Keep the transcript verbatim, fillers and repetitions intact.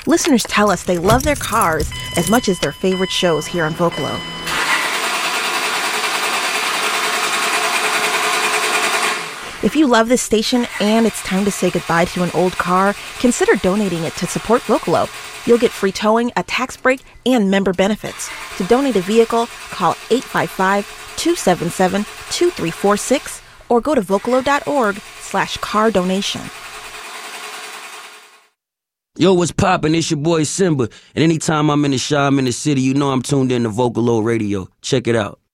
Listeners tell us they love their cars as much as their favorite shows here on Vocalo. If you love this station and it's time to say goodbye to an old car, consider donating it to support Vocalo. You'll get free towing, a tax break, and member benefits. To donate a vehicle, call eight five five, two seven seven, two three four six or go to vocalo.org slash car donation. Yo, what's poppin'? It's your boy Simba. And anytime I'm in the shop, I'm in the city, you know I'm tuned in to Vocalo Radio. Check it out.